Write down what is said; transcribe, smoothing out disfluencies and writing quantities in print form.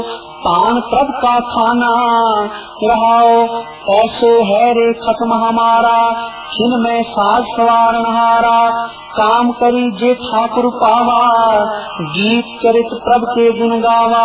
पान प्रभ का खाना रहाओ, ऐसो है रे खत्म हमारा, खिन में साज सवार नहारा, काम करी जे ठाकुर पावा, गीत चरित प्रभ के गुण गावा।